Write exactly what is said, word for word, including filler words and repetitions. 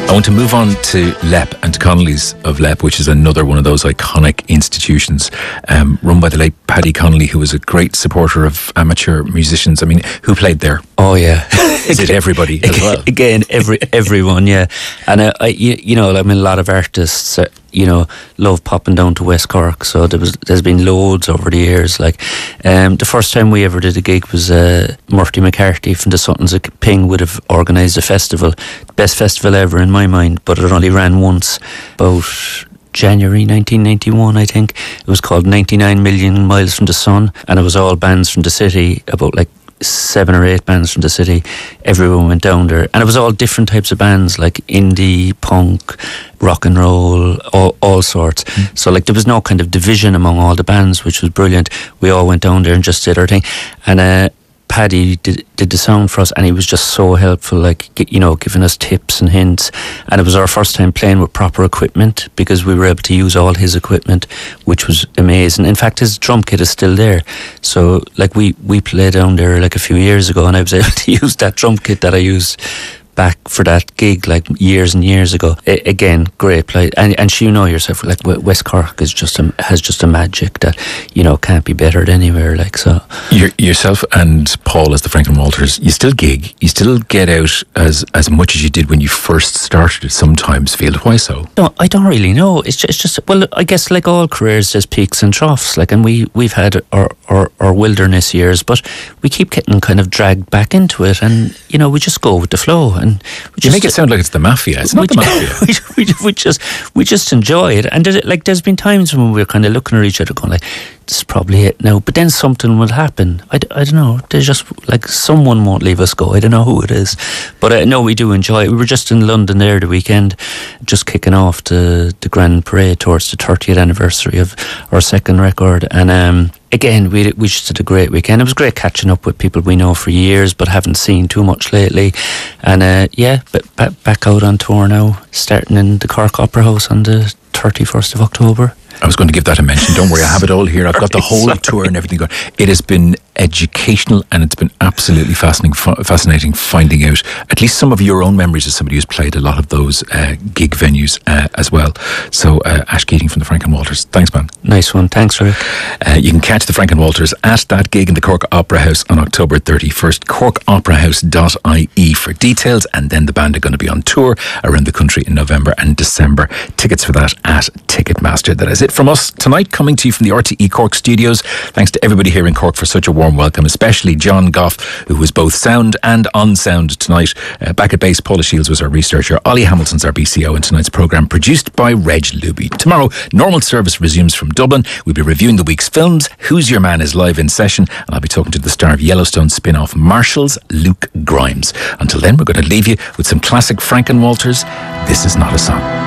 I want to move on to Leap and to Connolly's of Leap, which is another one of those iconic institutions um, run by the late Paddy Connolly, who was a great supporter of amateur musicians. I mean, who played there? Oh, yeah. Is it everybody as well? Again, every everyone, yeah. And, uh, I, you, you know, I mean, a lot of artists, uh, you know, love popping down to West Cork. So there was, there's been loads over the years. Like, um, the first time we ever did a gig was uh, Murphy McCarthy from the Suttons of Ping would have organised a festival. Best festival ever in my mind, but it only ran once, about January nineteen ninety-one, I think. It was called ninety-nine million miles from the Sun, and it was all bands from the city, about like seven or eight bands from the city. Everyone went down there, and it was all different types of bands, like indie, punk, rock and roll, all, all sorts. Mm. So like there was no kind of division among all the bands, which was brilliant. We all went down there and just did our thing, and uh Paddy did, did the sound for us, and he was just so helpful, like, you know, giving us tips and hints. And it was our first time playing with proper equipment, because we were able to use all his equipment, which was amazing. In fact, his drum kit is still there. So like we, we played down there like a few years ago, and I was able to use that drum kit that I used back for that gig like years and years ago. I, again, great play, and and you know yourself, like West Cork is just a, has just a magic that, you know, can't be bettered anywhere. Like, so You're, yourself and Paul as the Franklin Walters, you still gig, you still get out as as much as you did when you first started at sometimes Field. Why so? No, I don't really know. It's just, it's just well, I guess like all careers, there's peaks and troughs. Like, and we we've had our, our our wilderness years, but we keep getting kind of dragged back into it, and you know, we just go with the flow. And we you just make it sound like it's the mafia. It's not the mafia. we, we, we just we just enjoy it, and there's, like there's been times when we're kind of looking at each other, going like, "This is probably it now," but then something will happen. I, I don't know. There's just like someone won't leave us go. I don't know who it is, but uh, no, we do enjoy it. We were just in London there the weekend, just kicking off the the grand parade towards the thirtieth anniversary of our second record, and um. Again, we we just did a great weekend. It was great catching up with people we know for years but haven't seen too much lately. And uh, yeah, but back, back out on tour now, starting in the Cork Opera House on the thirty-first of October. I was going to give that a mention. Don't worry, I have it all here. I've got the whole tour and everything going. It has been educational, and it's been absolutely fascinating fascinating finding out at least some of your own memories as somebody who's played a lot of those uh, gig venues uh, as well. So uh, Ash Keating from the Franklin Walters, thanks man. Nice one, thanks Rick. Uh, you can catch the Franklin Walters at that gig in the Cork Opera House on October thirty-first, cork opera house dot I E for details, and then the band are going to be on tour around the country in November and December. Tickets for that at Ticketmaster. That is it from us tonight, coming to you from the R T E Cork studios. Thanks to everybody here in Cork for such a warm welcome, especially John Goff, who was both sound and on sound tonight. Uh, back at base, Paula Shields was our researcher, Ollie Hamilton's our B C O, and tonight's programme produced by Reg Luby. Tomorrow, normal service resumes from Dublin. We'll be reviewing the week's films. Who's Your Man is live in session, and I'll be talking to the star of Yellowstone spin-off Marshals, Luke Grimes. Until then, we're going to leave you with some classic Franklin Walters. This is not a song.